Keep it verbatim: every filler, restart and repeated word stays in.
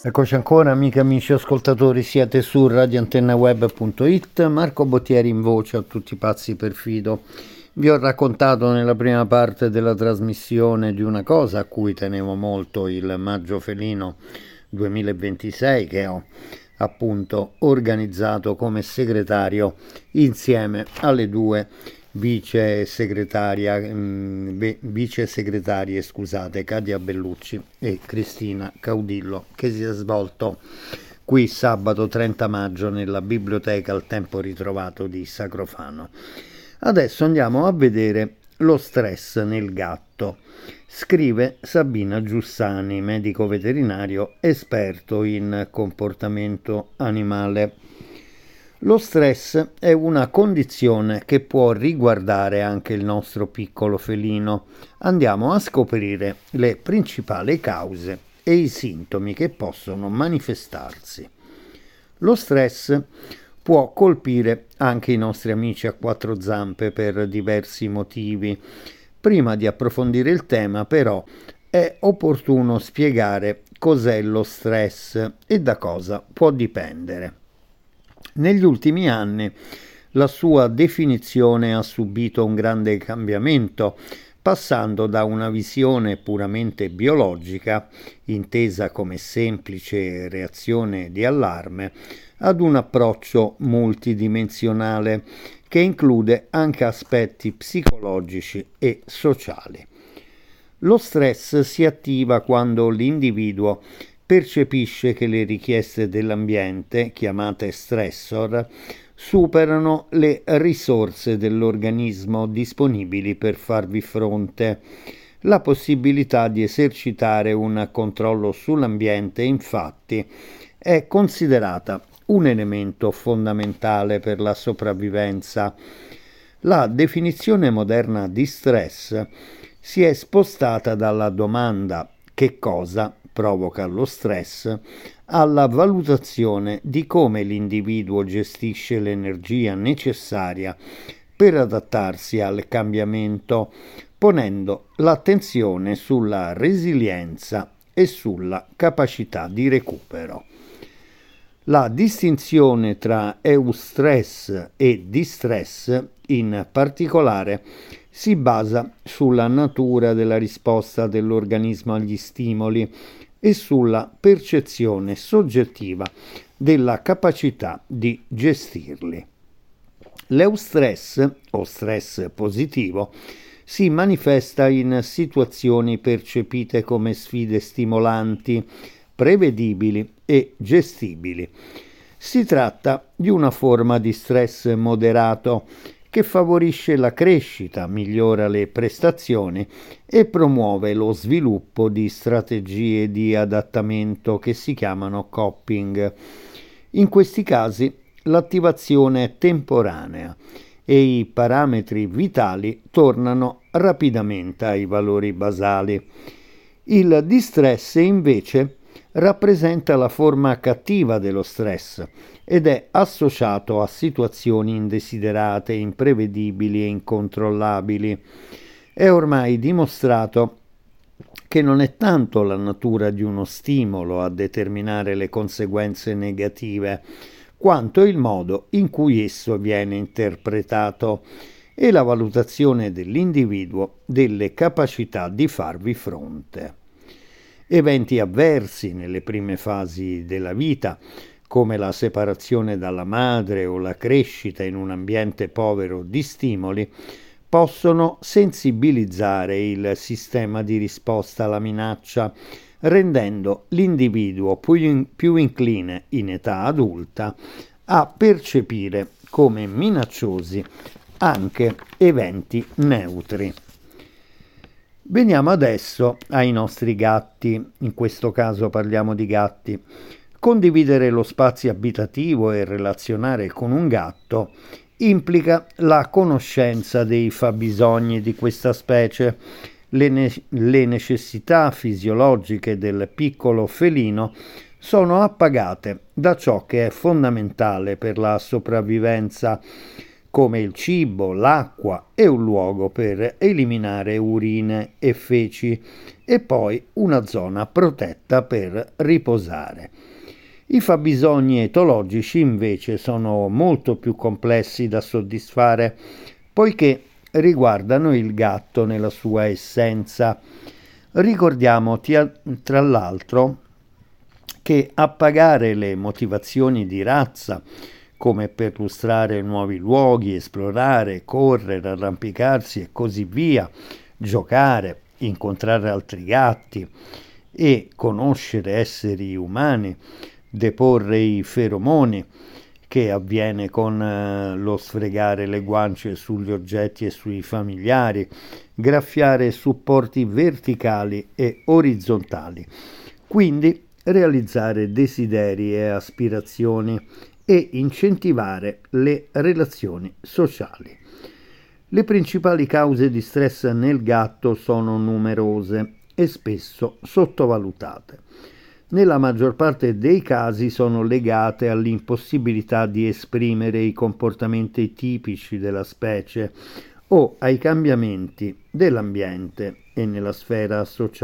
Eccoci ancora, amiche e amici ascoltatori, siete su radio antenna web punto it. Marco Bottieri in voce a tutti i pazzi per Fido. Vi ho raccontato nella prima parte della trasmissione di una cosa a cui tenevo molto, il Maggio Felino duemilaventisei, che ho appunto organizzato come segretario insieme alle due vice segretaria, mh, vice segretarie scusate, Katia Bellucci e Cristina Caudillo, che si è svolto qui sabato trenta maggio nella biblioteca al tempo ritrovato di Sacrofano. Adesso andiamo a vedere lo stress nel gatto. Scrive Sabina Giussani, medico veterinario esperto in comportamento animale. Lo stress è una condizione che può riguardare anche il nostro piccolo felino. Andiamo a scoprire le principali cause e i sintomi che possono manifestarsi. Lo stress può colpire anche i nostri amici a quattro zampe per diversi motivi. Prima di approfondire il tema, però, è opportuno spiegare cos'è lo stress e da cosa può dipendere. Negli ultimi anni la sua definizione ha subito un grande cambiamento, passando da una visione puramente biologica, intesa come semplice reazione di allarme, ad un approccio multidimensionale che include anche aspetti psicologici e sociali. Lo stress si attiva quando l'individuo percepisce che le richieste dell'ambiente, chiamate stressor, superano le risorse dell'organismo disponibili per farvi fronte. La possibilità di esercitare un controllo sull'ambiente, infatti, è considerata un elemento fondamentale per la sopravvivenza. La definizione moderna di stress si è spostata dalla domanda che cosa provoca lo stress alla valutazione di come l'individuo gestisce l'energia necessaria per adattarsi al cambiamento, ponendo l'attenzione sulla resilienza e sulla capacità di recupero. La distinzione tra eustress e distress, in particolare, si basa sulla natura della risposta dell'organismo agli stimoli e sulla percezione soggettiva della capacità di gestirli. L'eustress, o stress positivo, si manifesta in situazioni percepite come sfide stimolanti, prevedibili e gestibili. Si tratta di una forma di stress moderato che favorisce la crescita, migliora le prestazioni e promuove lo sviluppo di strategie di adattamento che si chiamano coping. In questi casi l'attivazione è temporanea e i parametri vitali tornano rapidamente ai valori basali. Il distress invece rappresenta la forma cattiva dello stress ed è associato a situazioni indesiderate, imprevedibili e incontrollabili. È ormai dimostrato che non è tanto la natura di uno stimolo a determinare le conseguenze negative, quanto il modo in cui esso viene interpretato e la valutazione dell'individuo delle capacità di farvi fronte. Eventi avversi nelle prime fasi della vita, come la separazione dalla madre o la crescita in un ambiente povero di stimoli, possono sensibilizzare il sistema di risposta alla minaccia, rendendo l'individuo più, in, più incline in età adulta a percepire come minacciosi anche eventi neutri. Veniamo adesso ai nostri gatti, in questo caso parliamo di gatti. Condividere lo spazio abitativo e relazionare con un gatto implica la conoscenza dei fabbisogni di questa specie. Le, ne- le necessità fisiologiche del piccolo felino sono appagate da ciò che è fondamentale per la sopravvivenza, come il cibo, l'acqua e un luogo per eliminare urine e feci, e poi una zona protetta per riposare. I fabbisogni etologici invece sono molto più complessi da soddisfare, poiché riguardano il gatto nella sua essenza. Ricordiamoti tra l'altro che a pagare le motivazioni di razza, come perlustrare nuovi luoghi, esplorare, correre, arrampicarsi e così via, giocare, incontrare altri gatti e conoscere esseri umani, deporre i feromoni, che avviene con eh, lo sfregare le guance sugli oggetti e sui familiari, graffiare supporti verticali e orizzontali. Quindi realizzare desideri e aspirazioni e incentivare le relazioni sociali. Le principali cause di stress nel gatto sono numerose e spesso sottovalutate. Nella maggior parte dei casi sono legate all'impossibilità di esprimere i comportamenti tipici della specie o ai cambiamenti dell'ambiente e nella sfera sociale.